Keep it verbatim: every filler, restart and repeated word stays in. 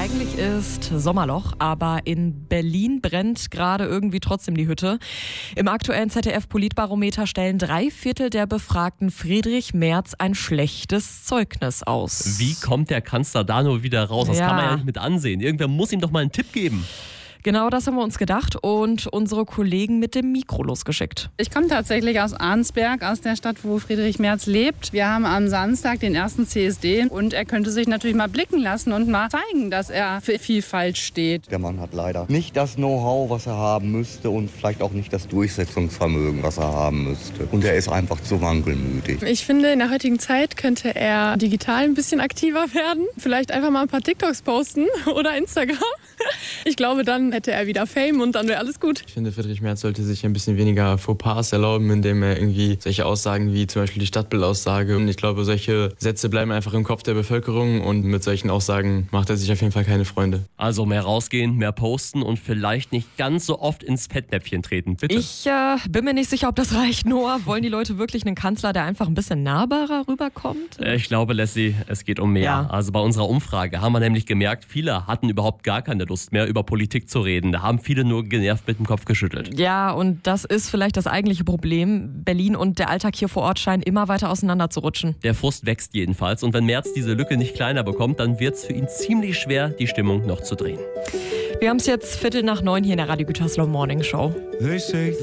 Eigentlich ist Sommerloch, aber in Berlin brennt gerade irgendwie trotzdem die Hütte. Im aktuellen Z D F-Politbarometer stellen drei Viertel der Befragten Friedrich Merz ein schlechtes Zeugnis aus. Wie kommt der Kanzler da nur wieder raus? Das Ja. kann man ja nicht mit ansehen. Irgendwer muss ihm doch mal einen Tipp geben. Genau das haben wir uns gedacht und unsere Kollegen mit dem Mikro losgeschickt. Ich komme tatsächlich aus Arnsberg, aus der Stadt, wo Friedrich Merz lebt. Wir haben am Samstag den ersten C S D und er könnte sich natürlich mal blicken lassen und mal zeigen, dass er für Vielfalt steht. Der Mann hat leider nicht das Know-how, was er haben müsste und vielleicht auch nicht das Durchsetzungsvermögen, was er haben müsste. Und er ist einfach zu wankelmütig. Ich finde, in der heutigen Zeit könnte er digital ein bisschen aktiver werden. Vielleicht einfach mal ein paar TikToks posten oder Instagram. Ich glaube, dann hätte er wieder Fame und dann wäre alles gut. Ich finde, Friedrich Merz sollte sich ein bisschen weniger Fauxpas erlauben, indem er irgendwie solche Aussagen wie zum Beispiel die Stadtbildaussage. Und ich glaube, solche Sätze bleiben einfach im Kopf der Bevölkerung und mit solchen Aussagen macht er sich auf jeden Fall keine Freunde. Also mehr rausgehen, mehr posten und vielleicht nicht ganz so oft ins Fettnäpfchen treten. Bitte. Ich äh, bin mir nicht sicher, ob das reicht, Noah. Wollen die Leute wirklich einen Kanzler, der einfach ein bisschen nahbarer rüberkommt? Ich glaube, Lassie, es geht um mehr. Ja. Also bei unserer Umfrage haben wir nämlich gemerkt, viele hatten überhaupt gar keine Lust mehr, über Politik zu reden. Da haben viele nur genervt mit dem Kopf geschüttelt. Ja, und das ist vielleicht das eigentliche Problem. Berlin und der Alltag hier vor Ort scheinen immer weiter auseinander zu rutschen. Der Frust wächst jedenfalls. Und wenn Merz diese Lücke nicht kleiner bekommt, dann wird es für ihn ziemlich schwer, die Stimmung noch zu drehen. Wir haben es jetzt Viertel nach neun hier in der Radio Gütersloh Morning Show.